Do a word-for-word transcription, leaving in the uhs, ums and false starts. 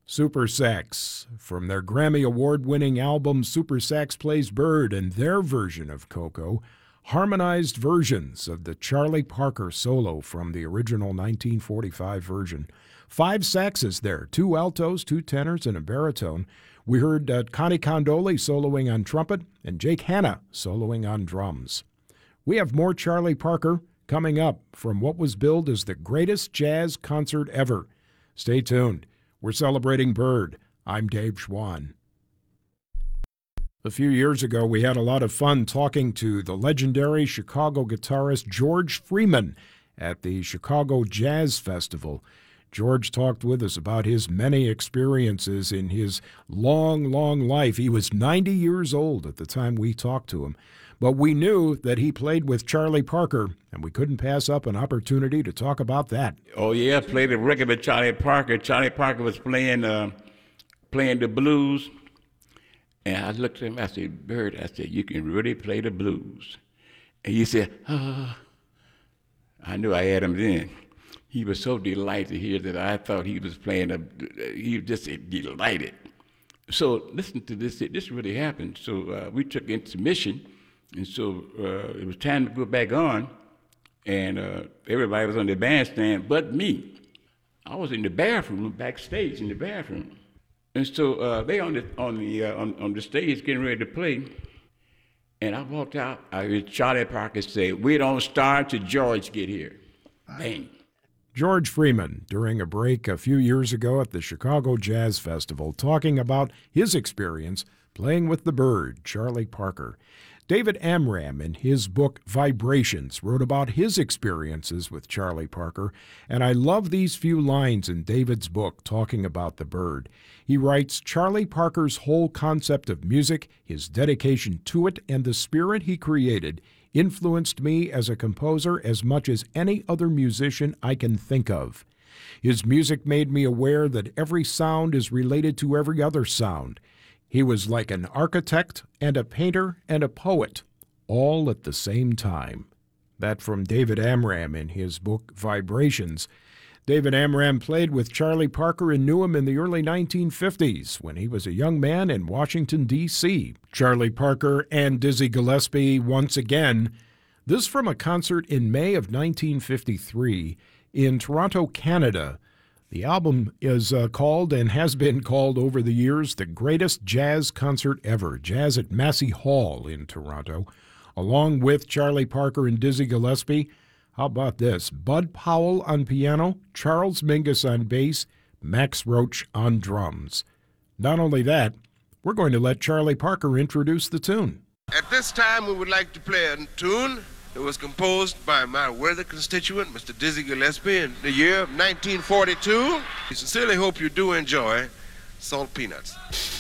Super Sax, from their Grammy Award-winning album Super Sax Plays Bird and their version of Coco, harmonized versions of the Charlie Parker solo from the original nineteen forty-five version. Five saxes there, two altos, two tenors, and a baritone. We heard uh, Connie Condoli soloing on trumpet and Jake Hanna soloing on drums. We have more Charlie Parker coming up from what was billed as the greatest jazz concert ever. Stay tuned. We're celebrating Bird. I'm Dave Schwann. A few years ago, we had a lot of fun talking to the legendary Chicago guitarist George Freeman at the Chicago Jazz Festival. George talked with us about his many experiences in his long, long life. He was ninety years old at the time we talked to him. But we knew that he played with Charlie Parker, and we couldn't pass up an opportunity to talk about that. Oh, yeah, I played a record with Charlie Parker. Charlie Parker was playing uh, playing the blues. And I looked at him, I said, Bird, I said, you can really play the blues. And he said, ah. I knew I had him then. He was so delighted to hear that I thought he was playing, a, he was just delighted. So listen to this, this really happened. So uh, we took intermission, and so uh, it was time to go back on, and uh, everybody was on the bandstand but me. I was in the bathroom, backstage in the bathroom. And so uh, they on the on the uh, on, on the stage getting ready to play, and I walked out. I heard Charlie Parker say, "We don't start till George get here." Bang. George Freeman, during a break a few years ago at the Chicago Jazz Festival, talking about his experience playing with the Bird, Charlie Parker. David Amram, in his book Vibrations, wrote about his experiences with Charlie Parker, and I love these few lines in David's book talking about the Bird. He writes, Charlie Parker's whole concept of music, his dedication to it, and the spirit he created influenced me as a composer as much as any other musician I can think of. His music made me aware that every sound is related to every other sound. He was like an architect and a painter and a poet, all at the same time. That from David Amram in his book Vibrations. David Amram played with Charlie Parker and knew him in the early nineteen fifties when he was a young man in Washington, D C Charlie Parker and Dizzy Gillespie once again. This from a concert in May of nineteen fifty-three in Toronto, Canada. The album is uh, called and has been called over the years the greatest jazz concert ever, Jazz at Massey Hall in Toronto, along with Charlie Parker and Dizzy Gillespie. How about this? Bud Powell on piano, Charles Mingus on bass, Max Roach on drums. Not only that, we're going to let Charlie Parker introduce the tune. At this time, we would like to play a tune that was composed by my worthy constituent, Mister Dizzy Gillespie, in the year of nineteen forty-two. We sincerely hope you do enjoy Salt Peanuts.